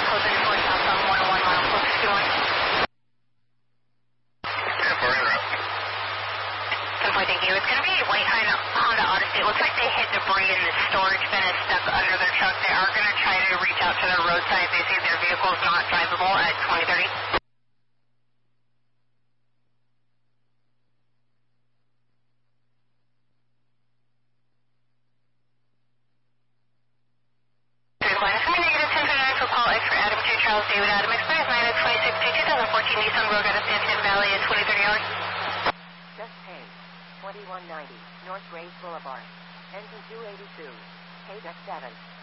closing for southbound 101 miles, 461. Thank you. It's going to be a white Honda Odyssey. It looks like they hit debris in the storage bin and stuck under their truck. They are going to try to reach out to the roadside. They say their vehicle is not drivable at 2030. David Adam Express, 926 2014 Nissan Rogue out of Stanton Valley at 2030 hours. Just pay 2190 North Grace Boulevard. Engine 282. Pay deck 7.